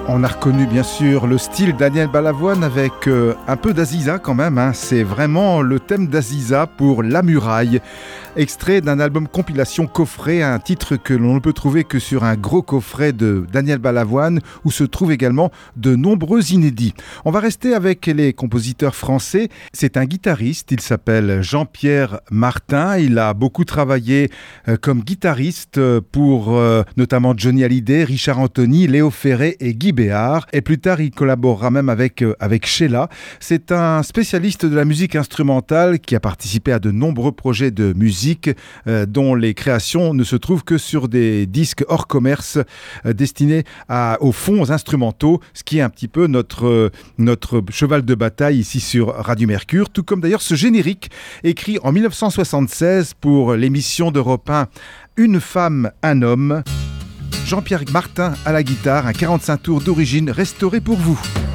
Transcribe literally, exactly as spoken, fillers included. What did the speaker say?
On a reconnu bien sûr le style Daniel Balavoine avec euh, un peu d'Aziza quand même, hein. C'est vraiment le thème d'Aziza pour La Muraille, extrait d'un album compilation coffret, un titre que l'on ne peut trouver que sur un gros coffret de Daniel Balavoine où se trouvent également de nombreux inédits. On va rester avec les compositeurs français. C'est un guitariste, il s'appelle Jean-Pierre Martin, il a beaucoup travaillé euh, comme guitariste pour euh, notamment Johnny Hallyday, Richard Anthony, Léo Ferré et Guy Béard, et plus tard il collaborera même avec, euh, avec Sheila. C'est un spécialiste de la musique instrumentale qui a participé à de nombreux projets de musique euh, dont les créations ne se trouvent que sur des disques hors commerce euh, destinés à, aux fonds instrumentaux, ce qui est un petit peu notre, euh, notre cheval de bataille ici sur Radio Mercure, tout comme d'ailleurs ce générique écrit en dix-neuf cent soixante-seize pour l'émission d'Europe un Une femme, un homme. Jean-Pierre Martin à la guitare, un quarante-cinq tours d'origine restauré pour vous.